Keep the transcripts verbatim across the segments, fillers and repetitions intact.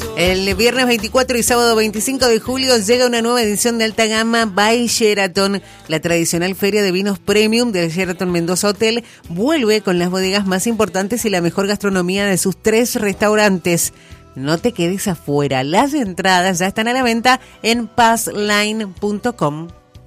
El viernes veinticuatro y sábado veinticinco de julio llega una nueva edición de alta gama by Sheraton. La tradicional feria de vinos premium del Sheraton Mendoza Hotel vuelve con las bodegas más importantes y la mejor gastronomía de sus tres restaurantes. No te quedes afuera, las entradas ya están a la venta en passline punto com.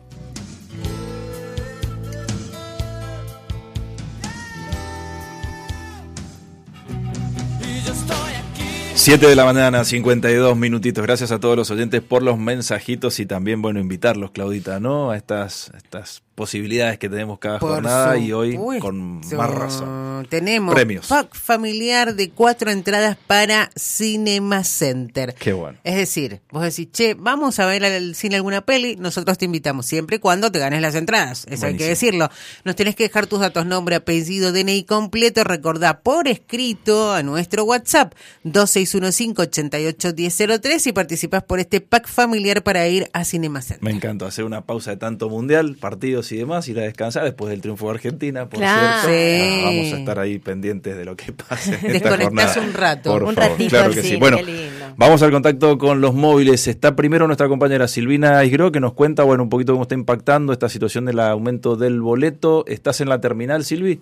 siete de la mañana, cincuenta y dos minutitos. Gracias a todos los oyentes por los mensajitos y también, bueno, invitarlos, Claudita, ¿no? A estas, estas posibilidades que tenemos cada por jornada y hoy con más razón. Tenemos premios. Pack familiar de cuatro entradas para Cinema Center. Qué bueno. Es decir, vos decís, che, vamos a ver al cine alguna peli, nosotros te invitamos siempre y cuando te ganes las entradas. Eso Buenísimo. Hay que decirlo. Nos tenés que dejar tus datos, nombre, apellido, D N I completo. Recordá por escrito a nuestro WhatsApp dos seis uno cinco, ocho ocho uno cero cero tres y participás por este pack familiar para ir a Cinema Center. Me encanta hacer una pausa de tanto mundial, partidos y demás, ir a descansar después del triunfo de Argentina, por claro, cierto. Sí. Ah, vamos a estar ahí pendientes de lo que pase. Desconectás un rato, por un favor. ratito. Claro que sí. Bueno, vamos al contacto con los móviles. Está primero nuestra compañera Silvina Isgro, que nos cuenta, bueno, un poquito cómo está impactando esta situación del aumento del boleto. ¿Estás en la terminal, Silvi?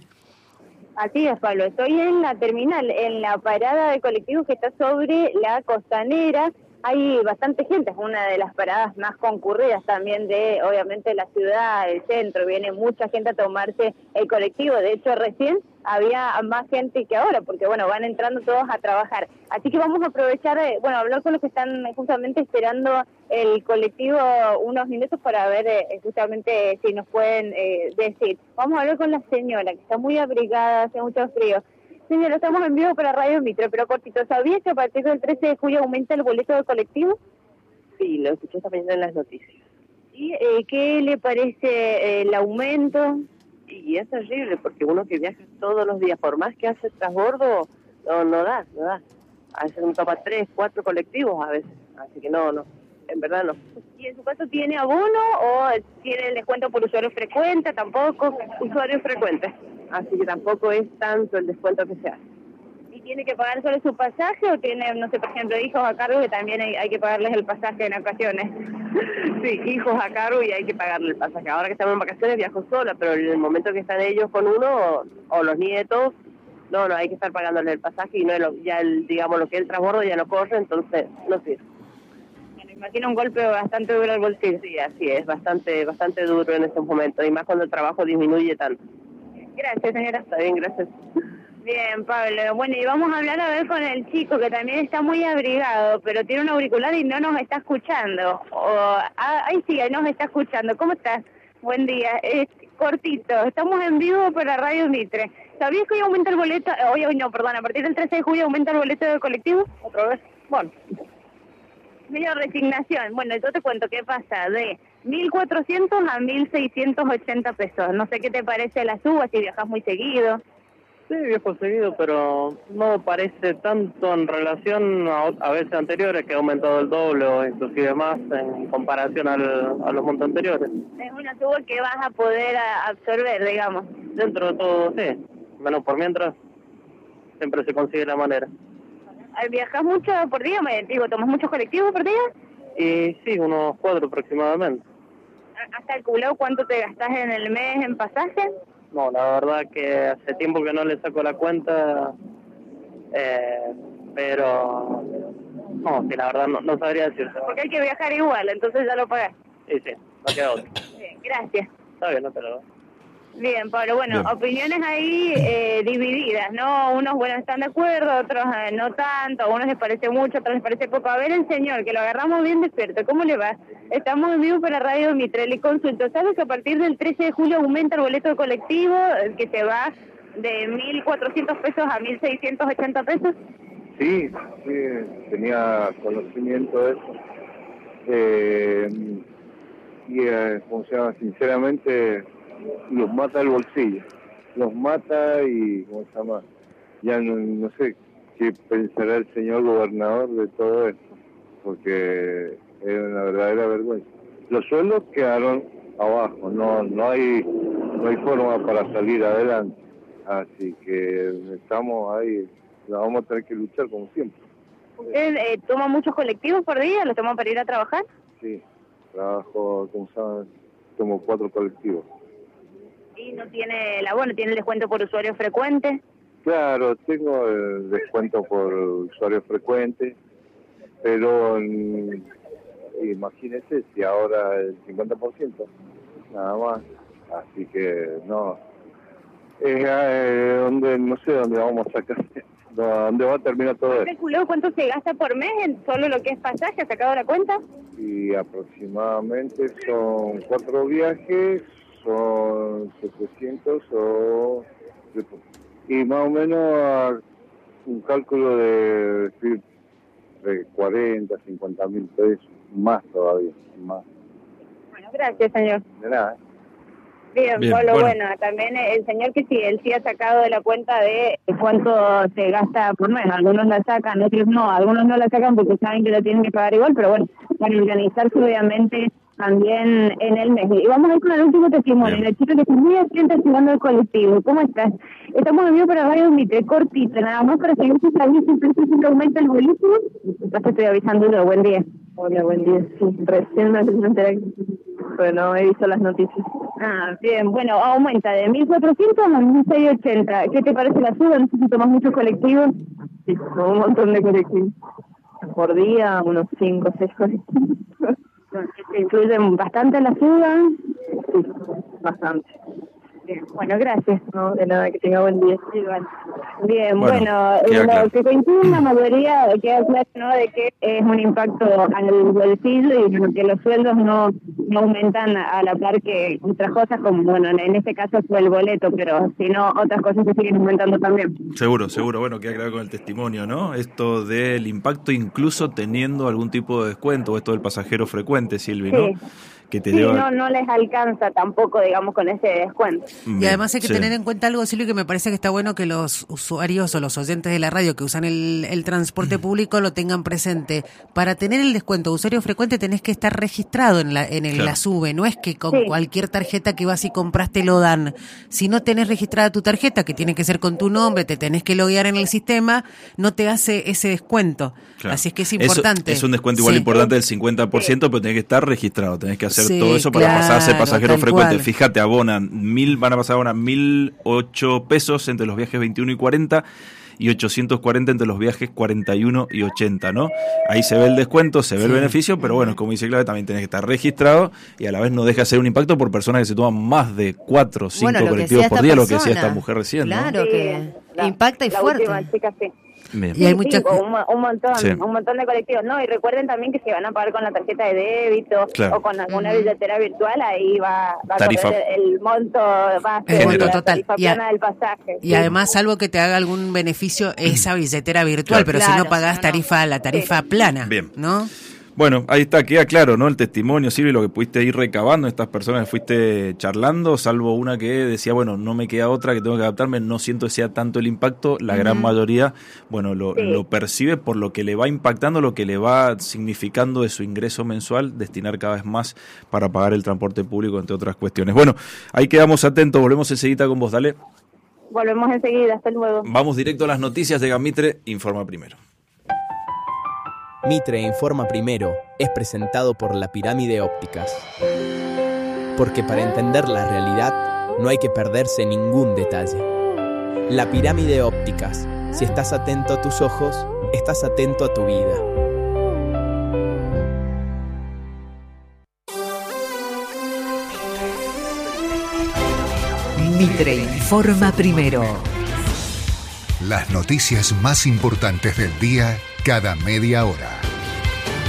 Así es, Pablo. Estoy en la terminal, en la parada de colectivos que está sobre la Costanera. Hay bastante gente, es una de las paradas más concurridas también de, obviamente, la ciudad, el centro. Viene mucha gente a tomarse el colectivo. De hecho, recién había más gente que ahora, porque, bueno, van entrando todos a trabajar. Así que vamos a aprovechar, eh, bueno, hablar con los que están justamente esperando el colectivo unos minutos para ver eh, justamente si nos pueden eh, decir. Vamos a hablar con la señora, que está muy abrigada, hace mucho frío. Señora, estamos en vivo para Radio Mitre, pero cortito. ¿Sabía que a partir del trece de julio aumenta el boleto de colectivo? Sí, lo escuché esta mañana en las noticias. ¿Y eh, qué le parece eh, el aumento? Y es terrible, porque uno que viaja todos los días, por más que hace transbordo, no, no da, no da. A veces uno toma tres, cuatro colectivos a veces, así que no, no, en verdad no. ¿Y en su caso tiene abono o tiene el descuento por usuario frecuente? Tampoco. Usuario frecuente, así que tampoco es tanto el descuento que se hace. ¿Y tiene que pagar solo su pasaje o tiene, no sé, por ejemplo, hijos a cargo que también hay, hay que pagarles el pasaje en ocasiones? Sí, hijos a cargo y hay que pagarle el pasaje. Ahora que estamos en vacaciones viajo sola, pero en el momento que están ellos con uno, o los nietos, no, no, hay que estar pagándole el pasaje y no lo, ya el, digamos, lo que es el transbordo ya no corre, entonces no sirve. Me imagino un golpe bastante duro al bolsillo. Sí, así es, bastante, bastante duro en estos momentos, y más cuando el trabajo disminuye tanto. Gracias, señora. Está bien, gracias. Bien, Pablo. Bueno, y vamos a hablar a ver con el chico que también está muy abrigado, pero tiene un auricular y no nos está escuchando. O, ah, ahí sí, ahí nos está escuchando. ¿Cómo estás? Buen día. Es cortito. Estamos en vivo para Radio Mitre. ¿Sabías que hoy aumenta el boleto? Hoy, hoy no, perdón. A partir del trece de julio aumenta el boleto de colectivo. ¿Otra vez? Bueno. Medio resignación. Bueno, yo te cuento qué pasa de mil cuatrocientos a mil seiscientos ochenta pesos. No sé qué te parece la suba, si viajas muy seguido. Sí, viajo seguido, pero no me parece tanto en relación a, a veces anteriores, que ha aumentado el doble o inclusive más en comparación al, a los montos anteriores. Es una suba que vas a poder a, absorber, digamos. Dentro de todo, sí. Menos por mientras, siempre se consigue la manera. ¿Viajas mucho por día? Me digo, ¿tomas muchos colectivos por día? Y sí, unos cuatro aproximadamente. ¿Has calculado cuánto te gastás en el mes en pasaje? No, la verdad que hace tiempo que no le saco la cuenta, eh, pero no, sí, la verdad no, no sabría decirte. Porque hay que viajar igual, entonces ya lo pagás. Sí, sí, no queda otro. Bien, gracias. Está bien, no te lo doy. Bien, Pablo, bueno, Bien. Opiniones ahí eh, divididas, ¿no? Unos, bueno, están de acuerdo, otros eh, no tanto, a unos les parece mucho, a otros les parece poco. A ver, el señor, que lo agarramos bien despierto, ¿cómo le va? Estamos en vivo para Radio Mitre, le consulto. ¿Sabes que a partir del trece de julio aumenta el boleto de colectivo, eh, que se va de mil cuatrocientos pesos a mil seiscientos ochenta pesos? Sí, sí, tenía conocimiento de eso. Eh, y, eh, como se llama, sinceramente, los mata el bolsillo. Los mata y, ¿cómo se llama? Ya no, no sé qué pensará el señor gobernador de todo esto, porque es una verdadera vergüenza. Los sueldos quedaron abajo, no, no hay, no hay forma para salir adelante. Así que estamos ahí, la vamos a tener que luchar como siempre. ¿Usted eh, toma muchos colectivos por día? ¿Los toma para ir a trabajar? Sí, trabajo, como saben, tomo cuatro colectivos. ¿Y no tiene el abono, tiene el descuento por usuario frecuente? Claro, tengo el descuento por usuario frecuente, pero mm, imagínese si ahora el cincuenta por ciento, nada más. Así que no, es eh, donde, no sé dónde vamos a sacar, dónde va a terminar todo esto. ¿Calculó cuánto se gasta por mes en solo lo que es pasaje? ¿Ha sacado la cuenta? Y aproximadamente son cuatro viajes, son setecientos o... Y más o menos un cálculo de, de cuarenta, cincuenta mil pesos, más todavía, más. Bueno, gracias, señor. De nada. Bien, Bien, Pablo, bueno. bueno. También el señor que sí, él sí ha sacado de la cuenta de cuánto se gasta por mes. Algunos la sacan, otros no. Algunos no la sacan porque saben que la tienen que pagar igual, pero bueno, para organizarse obviamente también en el mes. Y vamos a ir con el último testimonio. Bien. La chica que está muy atenta estudiando el colectivo. ¿Cómo estás? Estamos en vivo para Radio Mitre, cortito, nada más para seguir sus avisos, si aumenta el boleto. Ya te estoy avisándolo, buen día. Hola, buen día. Sí, recién me enteré, pero no he visto las noticias. Ah, bien, bueno, aumenta de mil cuatrocientos a mil seiscientos ochenta. ¿Qué te parece la suba? No sé si tomas muchos colectivos. Sí, un montón de colectivos. Por día, unos cinco o seis colectivos. ¿Te influyen bastante la suba? Sí, bastante. Bien, bueno, gracias. No, de nada, que tenga buen día. Bien, Bueno, bueno, queda lo claro. que coincide en la mayoría queda claro, ¿no?, de que es un impacto al bolsillo y que los sueldos no, no aumentan a la par que otras cosas, como, bueno, en este caso fue el boleto, pero si no, otras cosas se siguen aumentando también. Seguro, seguro. Bueno, queda claro con el testimonio, ¿no? Esto del impacto incluso teniendo algún tipo de descuento, esto del pasajero frecuente, Silvi, ¿no? Sí. Que te Sí, lleva... no, no les alcanza tampoco, digamos, con ese descuento. Bien, Y además hay que sí. tener en cuenta algo, Silvio, que me parece que está bueno que los usuarios o los oyentes de la radio que usan el, el transporte público lo tengan presente. Para tener el descuento de usuario frecuente tenés que estar registrado en la en el, Claro. la SUBE. No es que con Sí. cualquier tarjeta que vas y compras te lo dan. Si no tenés registrada tu tarjeta, que tiene que ser con tu nombre, te tenés que loguear en el sistema, no te hace ese descuento. Claro. Así es que es Eso importante. es un descuento igual Sí. importante del cincuenta por ciento, pero tenés que estar registrado, tenés que hacer Sí, todo eso para claro, pasar a ser pasajero tal frecuente. cual. Fíjate, abonan mil, van a pasar ahora mil ocho pesos entre los viajes veintiuno y cuarenta y ochocientos cuarenta entre los viajes cuarenta y uno y ochenta, ¿no? Ahí se ve el descuento, se ve Sí. el beneficio, pero bueno, como dice Clave, también tenés que estar registrado y a la vez no deja de ser un impacto por personas que se toman más de cuatro o cinco Bueno, lo que colectivos decía por esta día, lo que decía persona. esta mujer recién, ¿no? Claro. que impacta y la fuerte. última chica, sí. Bien. Y hay Sí, mucha- sí, un, mo- un montón, Sí. un montón de colectivos, ¿no? Y recuerden también que si van a pagar con la tarjeta de débito Claro. o con alguna Ujú. billetera virtual, ahí va, va a Tarifa. correr el, el monto base El de monto la total. tarifa Y a- plana del pasaje. Y Sí. además, salvo que te haga algún beneficio, esa billetera virtual, Claro. pero si Claro, no pagás si no, no. tarifa, la tarifa plana, Bien. ¿no? Bueno, ahí está, queda claro, ¿no? El testimonio, Silvio, lo que pudiste ir recabando, estas personas que fuiste charlando, salvo una que decía, bueno, no me queda otra, que tengo que adaptarme, no siento que sea tanto el impacto, la gran Ujú. mayoría, bueno, lo, Sí. lo percibe por lo que le va impactando, lo que le va significando de su ingreso mensual, destinar cada vez más para pagar el transporte público, entre otras cuestiones. Bueno, ahí quedamos atentos, volvemos enseguida con vos, dale. Volvemos enseguida, hasta luego. Vamos directo a las noticias de Gamitre, informa primero. Mitre Informa Primero es presentado por La Pirámide Ópticas. Porque para entender la realidad no hay que perderse ningún detalle. La Pirámide Ópticas. Si estás atento a tus ojos, estás atento a tu vida. Mitre Informa Primero. Las noticias más importantes del día cada media hora.